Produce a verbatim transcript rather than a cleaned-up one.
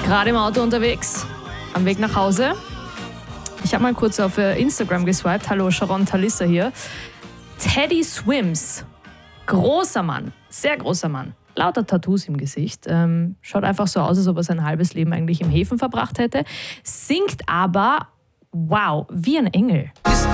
Gerade im Auto unterwegs, am Weg nach Hause. Ich habe mal kurz auf Instagram geswiped. Hallo, Sharon Talissa hier. Teddy Swims. Großer Mann, sehr großer Mann. Lauter Tattoos im Gesicht. Ähm, schaut einfach so aus, als ob er sein halbes Leben eigentlich im Häfen verbracht hätte. Singt aber, wow, wie ein Engel. Ist